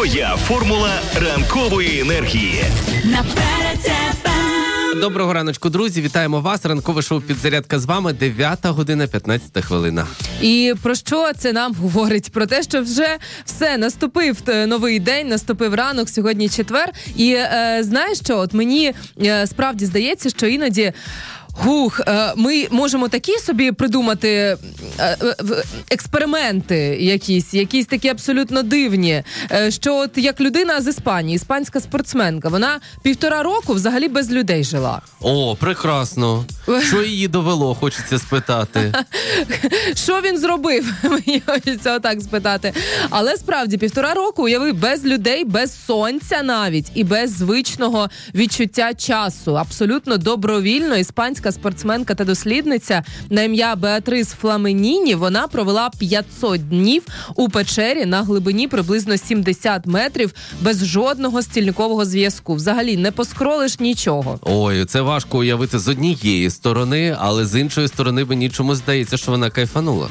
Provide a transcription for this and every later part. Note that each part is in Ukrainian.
Твоя формула ранкової енергії. Доброго раночку, друзі. Вітаємо вас. Ранкове шоу «Підзарядка» з вами. 9:15, 15 хвилина. І про що це нам говорить? Про те, що вже все, наступив новий день, наступив ранок, сьогодні четвер. І знаєш що, от мені справді здається, що іноді ми можемо такі собі придумати експерименти якісь такі абсолютно дивні, що от як людина з Іспанії, іспанська спортсменка, вона 1,5 року взагалі без людей жила. О, прекрасно. Що її довело, хочеться спитати. Що він зробив? Мені хочеться отак спитати. Але справді 1,5 року, уяви, без людей, без сонця навіть, і без звичного відчуття часу. Абсолютно добровільно іспанська спортсменка та дослідниця на ім'я Беатрис Фламеніні, вона провела 500 днів у печері на глибині приблизно 70 метрів без жодного стільникового зв'язку. Взагалі не поскролиш нічого. Ой, це важко уявити з однієї сторони, але з іншої сторони мені чомусь здається, що вона кайфанула.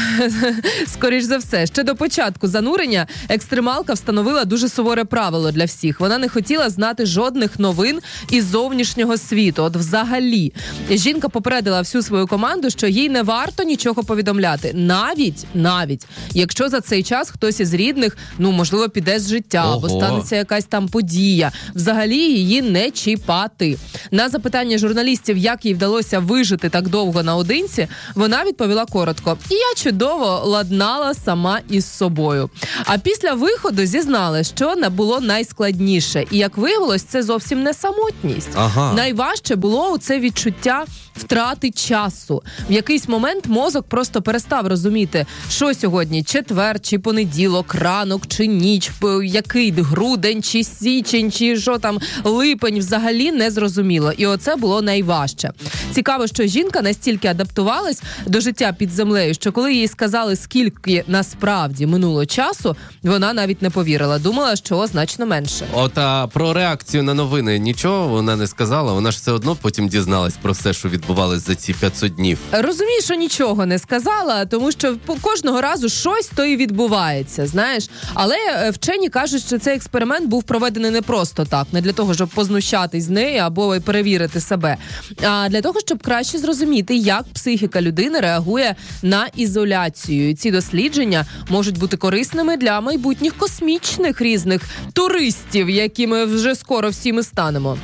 Скоріш за все. Ще до початку занурення екстремалка встановила дуже суворе правило для всіх. Вона не хотіла знати жодних новин із зовнішнього світу. От взагалі. Жінка попередила всю свою команду, що їй не варто нічого повідомляти. Навіть, якщо за цей час хтось із рідних, можливо, піде з життя, або станеться якась там подія. Взагалі її не чіпати. На запитання журналістів, як їй вдалося вижити так довго наодинці, вона відповіла коротко: «Я чудово ладнала сама із собою». А після виходу зізнала, що не було найскладніше. І, як виявилось, це зовсім не самотність. Найважче було це відчуття втрати часу. В якийсь момент мозок просто перестав розуміти, що сьогодні четвер, чи понеділок, ранок, чи ніч, який грудень, чи січень, чи що там, липень, взагалі не зрозуміло. І оце було найважче. Цікаво, що жінка настільки адаптувалась до життя під землею, що коли їй сказали, скільки насправді минуло часу, вона навіть не повірила. Думала, що значно менше. А про реакцію на новини нічого вона не сказала? Вона ж все одно потім дізналась про все, що відбувалось за ці 500 днів. Розумію, що нічого не сказала, тому що кожного разу щось то і відбувається, знаєш. Але вчені кажуть, що цей експеримент був проведений не просто так, не для того, щоб познущатись з неї або перевірити себе, а для того, щоб краще зрозуміти, як психіка людини реагує на ізоляцію. І ці дослідження можуть бути корисними для майбутніх космічних різних туристів, якими вже скоро всі ми станемо.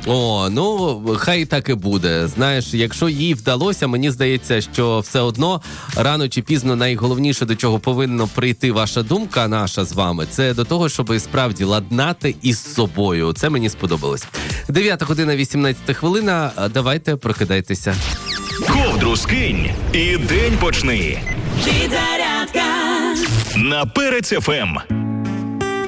Хай так і буде. Знаєш, якщо їй вдалося, мені здається, що все одно рано чи пізно найголовніше, до чого повинна прийти ваша думка, наша з вами, це до того, щоб справді ладнати із собою. Це мені сподобалось. 9:18 18 хвилина. Давайте, прокидайтеся. Ковдру скинь і день почни. Підзарядка на Перець ФМ.